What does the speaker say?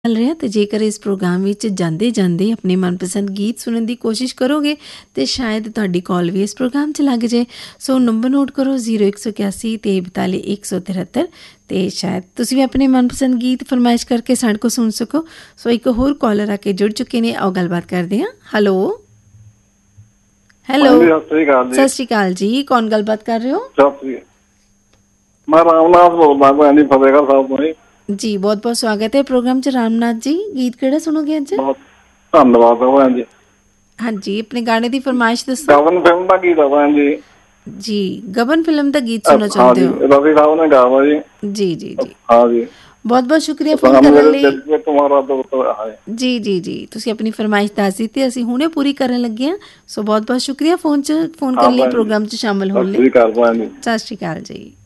ਚੱਲ ਰਿਹਾ ਤੇ ਜੇਕਰ ਇਸ ਪ੍ਰੋਗਰਾਮ ਵਿੱਚ ਜਾਂਦੇ ਆਪਣੇ ਮਨਪਸੰਦ ਗੀਤ ਸੁਣਨ ਦੀ ਕੋਸ਼ਿਸ਼ ਕਰੋਗੇ ਤੇ ਸ਼ਾਇਦ ਤੁਹਾਡੀ ਕਾਲ ਵੀ ਇਸ ਪ੍ਰੋਗਰਾਮ 'ਚ ਲੱਗ ਜਾਏ। ਸੋ ਨੰਬਰ ਨੋਟ ਕਰੋ 0181 43 173 ਤੇ ਸ਼ਾਇਦ ਤੁਸੀਂ ਵੀ ਆਪਣੇ ਮਨਪਸੰਦ ਗੀਤ ਫਰਮਾਇਸ਼ ਕਰਕੇ ਸਾਡੇ ਕੋਲ ਸੁਣ ਸਕੋ। ਸੋ ਇੱਕ ਹੋਰ ਕਾਲਰ ਆ ਕੇ ਜੁੜ ਚੁੱਕੇ ਨੇ, ਆਓ ਗੱਲਬਾਤ ਕਰਦੇ ਹਾਂ। ਹੈਲੋ ਸਤਿ ਸ਼੍ਰੀ ਅਕਾਲ ਜੀ, ਕੌਣ ਗੱਲਬਾਤ ਕਰ ਰਹੇ ਹੋ? ਮੈਂ ਰਾਮਨਾਥ ਬੋਲਦਾ ਭੈਣ ਜੀ, ਫਤਿਹਗੜ੍ਹ ਸਾਹਿਬ ਤੋਂ ਜੀ। ਬਹੁਤ ਬਹੁਤ ਸਵਾਗਤ ਹੈ ਪ੍ਰੋਗਰਾਮ 'ਚ ਰਾਮਨਾਥ ਜੀ। ਗੀਤ ਕਿਹੜਾ ਸੁਣੋਗੇ ਅੱਜ? ਬਹੁਤ ਧੰਨਵਾਦ ਭੈਣ ਜੀ। ਹਾਂਜੀ, ਆਪਣੇ ਗਾਣੇ ਦੀ ਫਰਮਾਇਸ਼ ਦੱਸੋ। ਗਬਨ ਫਿਲਮ ਦਾ ਗੀਤ ਆ ਭੈਣ ਜੀ। ਜੀ, ਗਬਨ ਫਿਲਮ ਦਾ ਗੀਤ ਸੁਣਨਾ ਚਾਹੁੰਦੇ ਹੋ? ਰਵੀ ਸਾਹਿਬ ਨੇ ਗਾਇਆ ਜੀ। ਜੀ ਜੀ ਜੀ, ਹਾਂ ਜੀ, ਬਹੁਤ ਬਹੁਤ ਸ਼ੁਕਰੀਆ ਫੋਨ ਕਰਨ ਲਈ। ਜੀ, ਤੁਸੀਂ ਆਪਣੀ ਫਰਮਾਇਸ਼ ਦੱਸ ਦਿੱਤੀ, ਅਸੀਂ ਹੁਣੇ ਪੂਰੀ ਕਰਨ ਲੱਗੇ ਹਾਂ। ਸੋ ਬਹੁਤ ਬਹੁਤ ਸ਼ੁਕਰੀਆ ਫੋਨ ਕਰਨ ਲਈ, ਪ੍ਰੋਗਰਾਮ 'ਚ ਸ਼ਾਮਲ ਹੋਣ ਲਈ। ਸਤਿ ਸ਼੍ਰੀ ਅਕਾਲ ਜੀ।